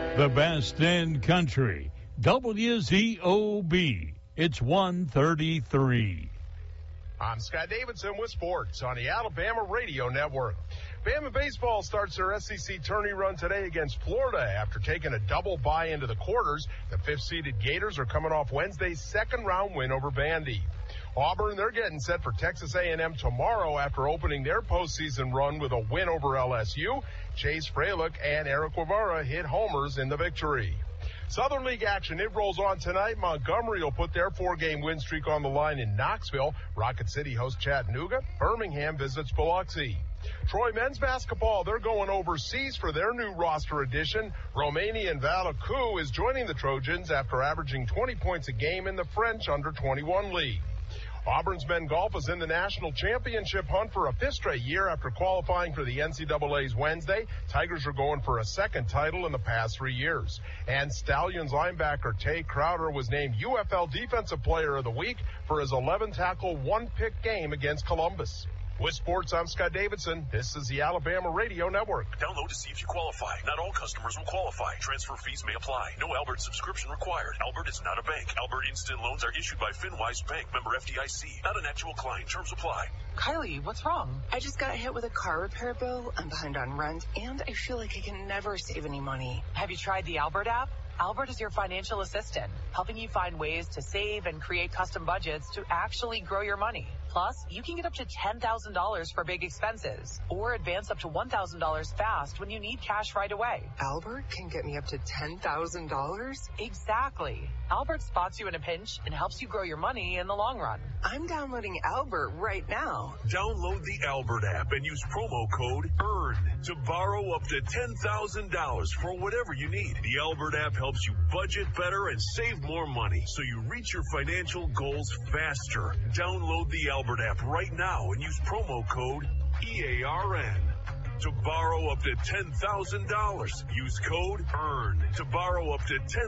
The best in country. WZOB. It's 133. I'm Scott Davidson with sports on the Alabama Radio Network. Bama baseball starts their SEC tourney run today against Florida after taking a double bye into the quarters. The fifth-seeded Gators are coming off Wednesday's second-round win over Vandy. Auburn, they're getting set for Texas A&M tomorrow after opening their postseason run with a win over LSU. Chase Fralick and Eric Guevara hit homers in the victory. Southern League action, it rolls on tonight. Montgomery will put their 4-game win streak on the line in Knoxville. Rocket City hosts Chattanooga. Birmingham visits Biloxi. Troy men's basketball, they're going overseas for their new roster addition. Romanian Valacu is joining the Trojans after averaging 20 points a game in the French under-21 league. Auburn's men golf is in the national championship hunt for a fifth straight year after qualifying for the NCAA's Wednesday. Tigers are going for a second title in the past 3 years. And Stallions linebacker Tay Crowder was named UFL Defensive Player of the Week for his 11-tackle, 1-pick game against Columbus. With sports, I'm Scott Davidson. This is the Alabama Radio Network. Download to see if you qualify. Not all customers will qualify. Transfer fees may apply. No Albert subscription required. Albert is not a bank. Albert Instant Loans are issued by FinWise Bank, member FDIC. Not an actual client. Terms apply. Kylie, what's wrong? I just got hit with a car repair bill. I'm behind on rent, and I feel like I can never save any money. Have you tried the Albert app? Albert is your financial assistant, helping you find ways to save and create custom budgets to actually grow your money. Plus, you can get up to $10,000 for big expenses or advance up to $1,000 fast when you need cash right away. Albert can get me up to $10,000? Exactly. Albert spots you in a pinch and helps you grow your money in the long run. I'm downloading Albert right now. Download the Albert app and use promo code EARN to borrow up to $10,000 for whatever you need. The Albert app helps you budget better and save more money so you reach your financial goals faster. Download the Albert app right now and use promo code EARN to borrow up to $10,000. Use code EARN to borrow up to $10,000.